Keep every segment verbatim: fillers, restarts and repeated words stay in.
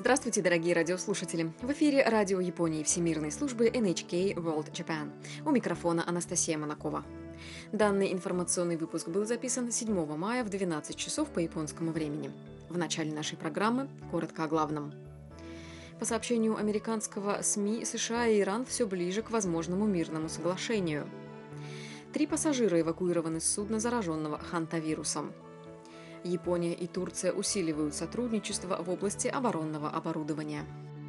Здравствуйте, дорогие радиослушатели! В эфире радио Японии Всемирной службы Эн Эйч Кей World Japan. У микрофона Анастасия Монакова. Данный информационный выпуск был записан седьмого мая в двенадцать часов по японскому времени. В начале нашей программы коротко о главном. По сообщению американского СМИ, США и Иран все ближе к возможному мирному соглашению. Три пассажира эвакуированы с судна, зараженного хантавирусом. Япония и Турция усиливают сотрудничество в области оборонного оборудования.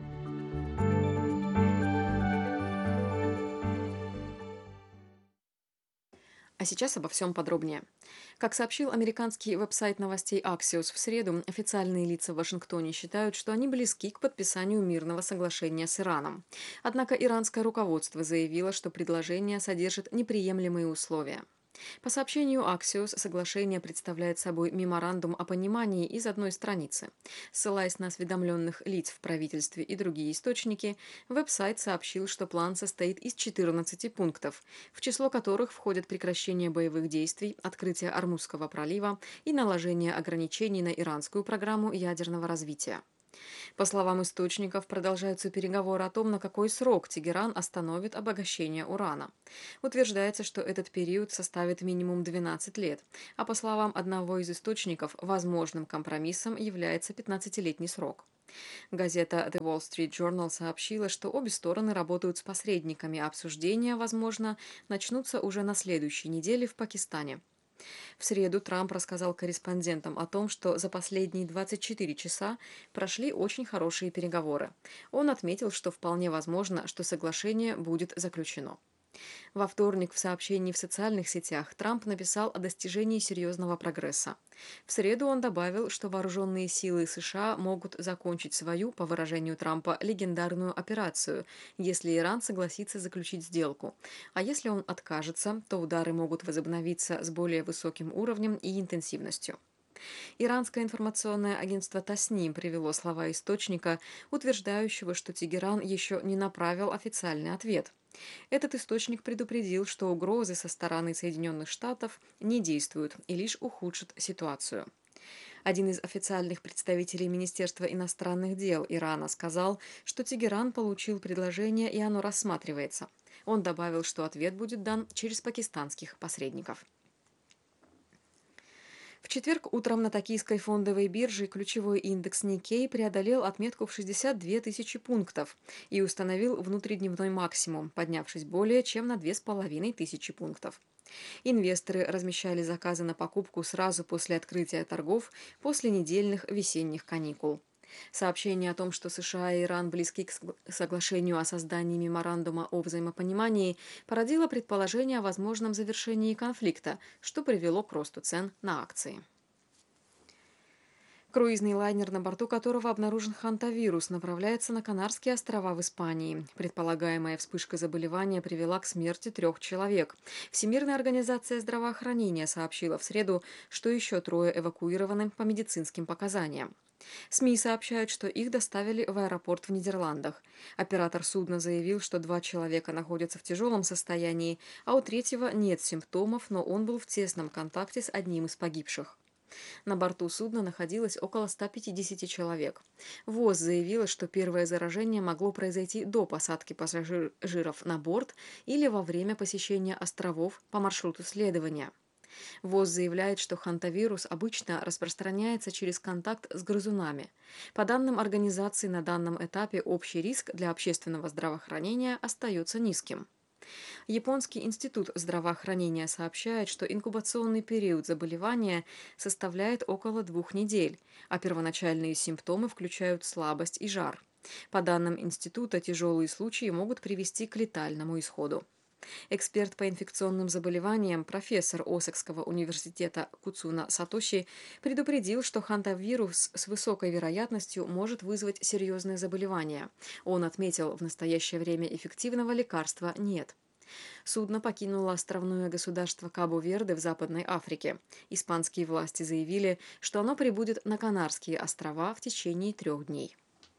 А сейчас обо всем подробнее. Как сообщил американский веб-сайт новостей Axios в среду, официальные лица в Вашингтоне считают, что они близки к подписанию мирного соглашения с Ираном. Однако иранское руководство заявило, что предложение содержит неприемлемые условия. По сообщению Axios, соглашение представляет собой меморандум о понимании из одной страницы. Ссылаясь на осведомленных лиц в правительстве и другие источники, веб-сайт сообщил, что план состоит из четырнадцати пунктов, в число которых входят прекращение боевых действий, открытие Ормузского пролива и наложение ограничений на иранскую программу ядерного развития. По словам источников, продолжаются переговоры о том, на какой срок Тегеран остановит обогащение урана. Утверждается, что этот период составит минимум двенадцать лет, а по словам одного из источников, возможным компромиссом является пятнадцатилетний срок. Газета The Wall Street Journal сообщила, что обе стороны работают с посредниками, а обсуждения, возможно, начнутся уже на следующей неделе в Пакистане. В среду Трамп рассказал корреспондентам о том, что за последние двадцать четыре часа прошли очень хорошие переговоры. Он отметил, что вполне возможно, что соглашение будет заключено. Во вторник в сообщении в социальных сетях Трамп написал о достижении серьезного прогресса. В среду он добавил, что вооруженные силы США могут закончить свою, по выражению Трампа, легендарную операцию, если Иран согласится заключить сделку. А если он откажется, то удары могут возобновиться с более высоким уровнем и интенсивностью. Иранское информационное агентство Тасним привело слова источника, утверждающего, что Тегеран еще не направил официальный ответ. Этот источник предупредил, что угрозы со стороны Соединенных Штатов не действуют и лишь ухудшат ситуацию. Один из официальных представителей Министерства иностранных дел Ирана сказал, что Тегеран получил предложение и оно рассматривается. Он добавил, что ответ будет дан через пакистанских посредников. В четверг утром на токийской фондовой бирже ключевой индекс Никкей преодолел отметку в шестьдесят две тысячи пунктов и установил внутридневной максимум, поднявшись более чем на две с половиной тысячи пунктов. Инвесторы размещали заказы на покупку сразу после открытия торгов после недельных весенних каникул. Сообщение о том, что США и Иран близки к соглашению о создании меморандума о взаимопонимании, породило предположение о возможном завершении конфликта, что привело к росту цен на акции. Круизный лайнер, на борту которого обнаружен хантавирус, направляется на Канарские острова в Испании. Предполагаемая вспышка заболевания привела к смерти трех человек. Всемирная организация здравоохранения сообщила в среду, что еще трое эвакуированы по медицинским показаниям. СМИ сообщают, что их доставили в аэропорт в Нидерландах. Оператор судна заявил, что два человека находятся в тяжелом состоянии, а у третьего нет симптомов, но он был в тесном контакте с одним из погибших. На борту судна находилось около ста пятидесяти человек. ВОЗ заявила, что первое заражение могло произойти до посадки пассажиров на борт или во время посещения островов по маршруту следования. ВОЗ заявляет, что хантавирус обычно распространяется через контакт с грызунами. По данным организации, на данном этапе общий риск для общественного здравоохранения остается низким. Японский институт здравоохранения сообщает, что инкубационный период заболевания составляет около двух недель, а первоначальные симптомы включают слабость и жар. По данным института, тяжелые случаи могут привести к летальному исходу. Эксперт по инфекционным заболеваниям, профессор Осакского университета Куцуна Сатоши предупредил, что хантавирус с высокой вероятностью может вызвать серьезные заболевания. Он отметил, в настоящее время эффективного лекарства нет. Судно покинуло островное государство Кабо-Верде в Западной Африке. Испанские власти заявили, что оно прибудет на Канарские острова в течение трех дней.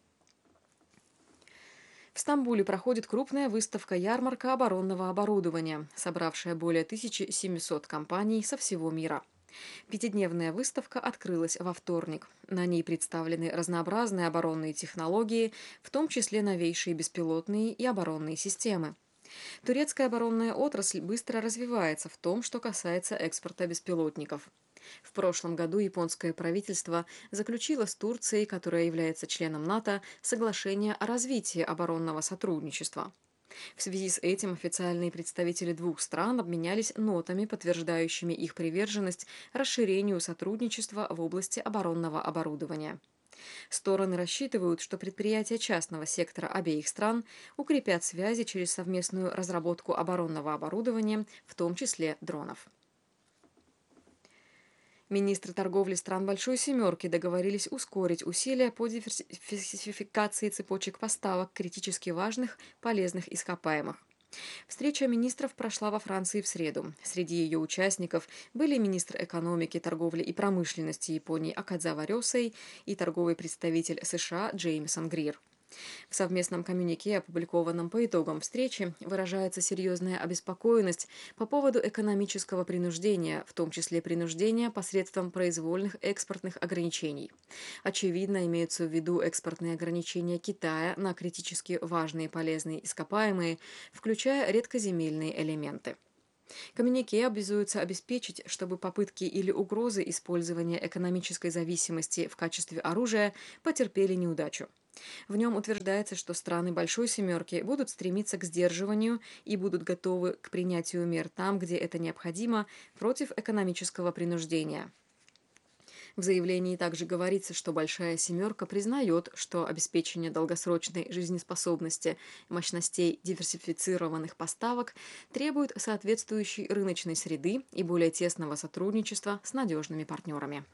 В Стамбуле проходит крупная выставка-ярмарка оборонного оборудования, собравшая более тысячи семисот компаний со всего мира. Пятидневная выставка открылась во вторник. На ней представлены разнообразные оборонные технологии, в том числе новейшие беспилотные и оборонные системы. Турецкая оборонная отрасль быстро развивается в том, что касается экспорта беспилотников. В прошлом году японское правительство заключило с Турцией, которая является членом НАТО, соглашение о развитии оборонного сотрудничества. В связи с этим официальные представители двух стран обменялись нотами, подтверждающими их приверженность расширению сотрудничества в области оборонного оборудования. Стороны рассчитывают, что предприятия частного сектора обеих стран укрепят связи через совместную разработку оборонного оборудования, в том числе дронов. Министры торговли стран Большой Семерки договорились ускорить усилия по диверсификации цепочек поставок критически важных полезных ископаемых. Встреча министров прошла во Франции в среду. Среди ее участников были министр экономики, торговли и промышленности Японии Акадзава Рёсэй и торговый представитель США Джеймсон Грир. В совместном коммюнике, опубликованном по итогам встречи, выражается серьезная обеспокоенность по поводу экономического принуждения, в том числе принуждения посредством произвольных экспортных ограничений. Очевидно, имеются в виду экспортные ограничения Китая на критически важные полезные ископаемые, включая редкоземельные элементы. Коммюнике обязуются обеспечить, чтобы попытки или угрозы использования экономической зависимости в качестве оружия потерпели неудачу. В нем утверждается, что страны Большой Семерки будут стремиться к сдерживанию и будут готовы к принятию мер там, где это необходимо, против экономического принуждения. В заявлении также говорится, что Большая Семерка признает, что обеспечение долгосрочной жизнеспособности мощностей диверсифицированных поставок требует соответствующей рыночной среды и более тесного сотрудничества с надежными партнерами.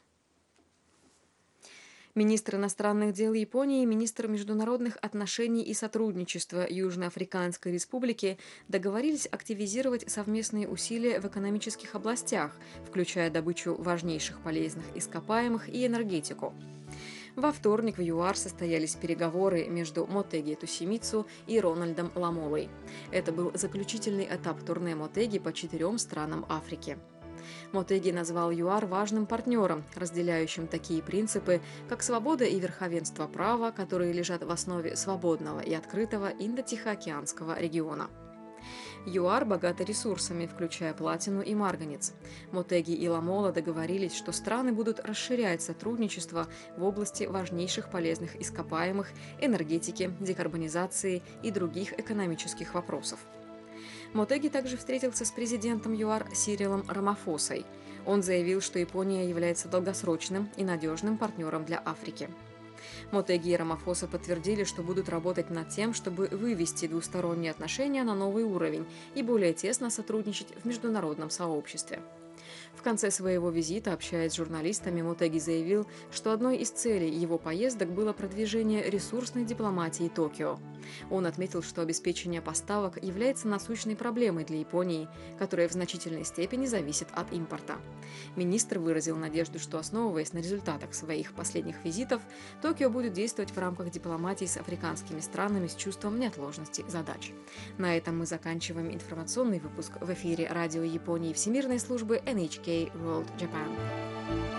Министр иностранных дел Японии и министр международных отношений и сотрудничества Южноафриканской Республики договорились активизировать совместные усилия в экономических областях, включая добычу важнейших полезных ископаемых и энергетику. Во вторник в ЮАР состоялись переговоры между Мотеги Тосимицу и Рональдом Ламолой. Это был заключительный этап турне Мотеги по четырем странам Африки. Мотеги назвал ЮАР важным партнером, разделяющим такие принципы, как свобода и верховенство права, которые лежат в основе свободного и открытого Индо-Тихоокеанского региона. ЮАР богата ресурсами, включая платину и марганец. Мотеги и Ламола договорились, что страны будут расширять сотрудничество в области важнейших полезных ископаемых, энергетики, декарбонизации и других экономических вопросов. Мотеги также встретился с президентом ЮАР Сирилом Рамафосой. Он заявил, что Япония является долгосрочным и надежным партнером для Африки. Мотеги и Рамафоса подтвердили, что будут работать над тем, чтобы вывести двусторонние отношения на новый уровень и более тесно сотрудничать в международном сообществе. В конце своего визита, общаясь с журналистами, Мотеги заявил, что одной из целей его поездок было продвижение ресурсной дипломатии Токио. Он отметил, что обеспечение поставок является насущной проблемой для Японии, которая в значительной степени зависит от импорта. Министр выразил надежду, что, основываясь на результатах своих последних визитов, Токио будет действовать в рамках дипломатии с африканскими странами с чувством неотложности задач. На этом мы заканчиваем информационный выпуск в эфире радио Японии Всемирной службы эн эйч кей World Japan.